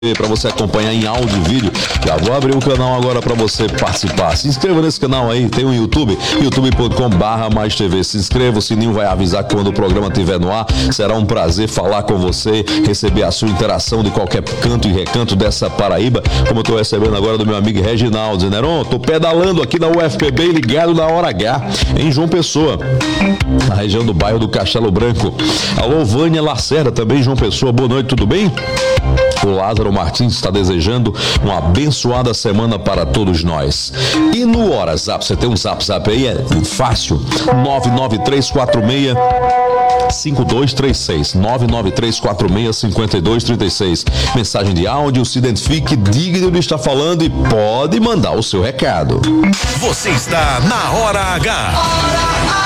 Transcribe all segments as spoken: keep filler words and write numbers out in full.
para você acompanhar em áudio e vídeo. Já vou abrir o canal agora para você participar. Se inscreva nesse canal aí, tem o YouTube, youtube ponto com barra mais T V. Se inscreva, o sininho vai avisar quando o programa estiver no ar. Será um prazer falar com você, receber a sua interação de qualquer canto e recanto dessa Paraíba, como eu estou recebendo agora do meu amigo Reginaldo. Neron, tô pedalando aqui na U F P B, ligado na hora H, em João Pessoa, na região do bairro do Castelo Branco. Alô, Vânia Lacerda, também João Pessoa, boa noite, tudo bem? O Lázaro Martins está desejando uma abençoada semana para todos nós. E no WhatsApp, você tem um zap zap aí? É fácil. nove nove três quatro seis cinco dois três seis. nove nove três quatro seis cinco dois três seis. Mensagem de áudio, se identifique, diga de onde está falando e pode mandar o seu recado. Você está na Hora H. Hora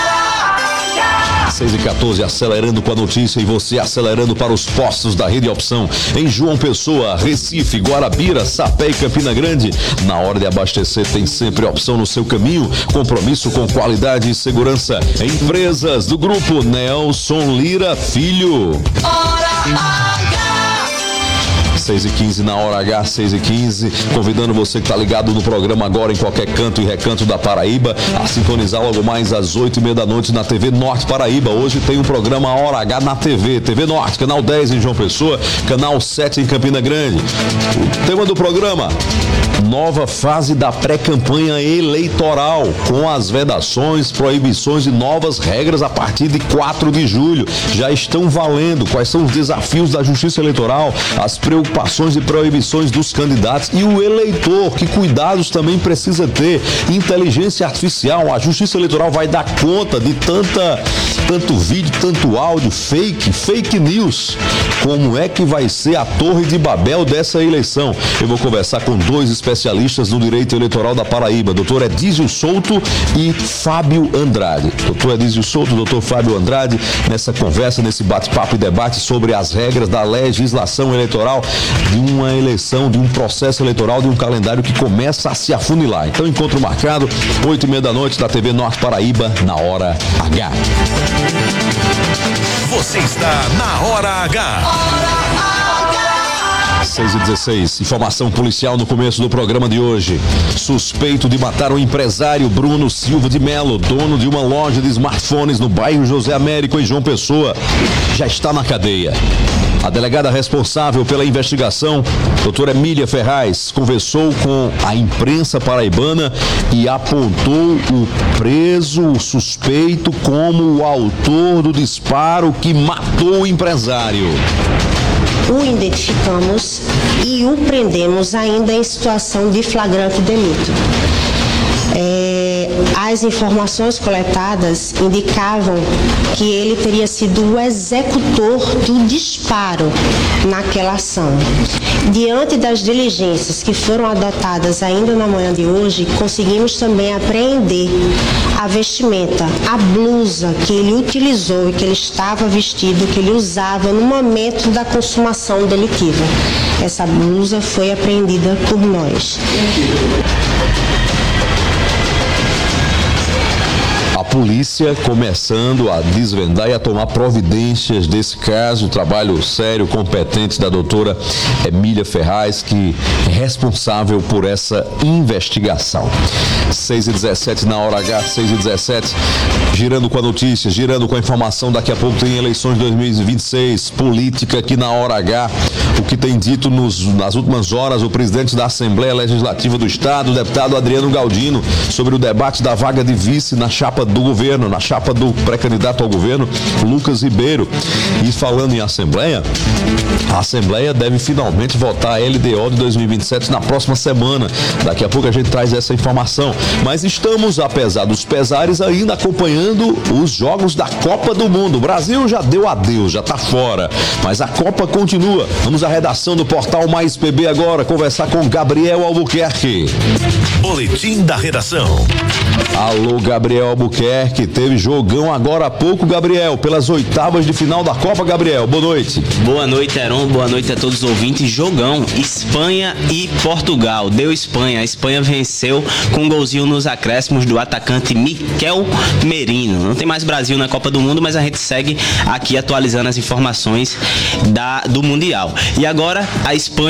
seis e quatorze, acelerando com a notícia e você acelerando para os postos da Rede Opção em João Pessoa, Recife, Guarabira, Sapé e Campina Grande. Na hora de abastecer tem sempre opção no seu caminho, compromisso com qualidade e segurança. Empresas do grupo Nelson Lira Filho. Hora H. seis e quinze na Hora H, seis e quinze, convidando você que está ligado no programa agora em qualquer canto e recanto da Paraíba a sintonizar logo mais às oito e meia da noite na T V Norte Paraíba. Hoje tem um programa Hora H na T V, T V Norte, canal dez em João Pessoa, canal sete em Campina Grande. O tema do programa: nova fase da pré-campanha eleitoral, com as vedações, proibições e novas regras a partir de quatro de julho. Já estão valendo. Quais são os desafios da Justiça Eleitoral, as preocupações e proibições dos candidatos e o eleitor, que cuidados também precisa ter. Inteligência artificial, a Justiça Eleitoral vai dar conta de tanta, tanto vídeo, tanto áudio, fake, fake news. Como é que vai ser a Torre de Babel dessa eleição? Eu vou conversar com dois especialistas no direito eleitoral da Paraíba, doutor Edísio Souto e Fábio Andrade. doutor Edísio Souto, doutor Fábio Andrade, nessa conversa, nesse bate-papo e debate sobre as regras da legislação eleitoral de uma eleição, de um processo eleitoral, de um calendário que começa a se afunilar. Então, encontro marcado, oito e meia da noite, da T V Norte Paraíba, na Hora H. Você está na Hora H. Hora seis e dezesseis, informação policial no começo do programa de hoje. Suspeito de matar o empresário Bruno Silva de Melo, dono de uma loja de smartphones no bairro José Américo, em João Pessoa, já está na cadeia. A delegada responsável pela investigação, doutora Emília Ferraz, conversou com a imprensa paraibana e apontou o preso, o suspeito, como o autor do disparo que matou o empresário. O identificamos e o prendemos ainda em situação de flagrante delito. É, as informações coletadas indicavam que ele teria sido o executor do disparo naquela ação. Diante das diligências que foram adotadas ainda na manhã de hoje, conseguimos também apreender a vestimenta, a blusa que ele utilizou e que ele estava vestido, que ele usava no momento da consumação delitiva. Essa blusa foi apreendida por nós. A polícia começando a desvendar e a tomar providências desse caso, trabalho sério, competente da doutora Emília Ferraz, que é responsável por essa investigação. seis e dezessete na Hora H, seis e dezessete, girando com a notícia, girando com a informação. Daqui a pouco tem eleições de dois mil e vinte e seis, política aqui na Hora H. O que tem dito nos, nas últimas horas o presidente da Assembleia Legislativa do Estado, o deputado Adriano Galdino, sobre o debate da vaga de vice na chapa do governo, na chapa do pré-candidato ao governo, Lucas Ribeiro. E falando em Assembleia, a Assembleia deve finalmente votar a L D O de dois mil e vinte e sete na próxima semana. Daqui a pouco a gente traz essa informação. Mas estamos, apesar dos pesares, ainda acompanhando os jogos da Copa do Mundo. O Brasil já deu adeus, já está fora. Mas a Copa continua. Vamos à redação do portal Mais P B agora, conversar com Gabriel Albuquerque. Boletim da redação. Alô, Gabriel Albuquerque. Mulher, que teve jogão agora há pouco, Gabriel, pelas oitavas de final da Copa. Gabriel, boa noite. Boa noite, Heron, boa noite a todos os ouvintes. Jogão, Espanha e Portugal. Deu Espanha, a Espanha venceu com um golzinho nos acréscimos do atacante Miquel Merino. Não tem mais Brasil na Copa do Mundo, mas a gente segue aqui atualizando as informações da, do Mundial. E agora a Espanha